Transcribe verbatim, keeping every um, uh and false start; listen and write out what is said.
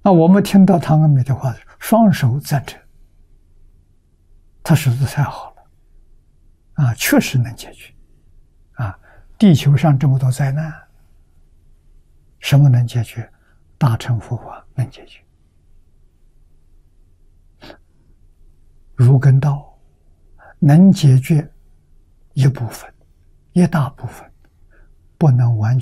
那我们听到唐阿弥的话，双手赞成，他说的太好了，啊，确实能解决，啊，地球上这么多灾难，什么能解决？大乘佛法能解决，儒跟道能解决一部分，一大部分，不能完全。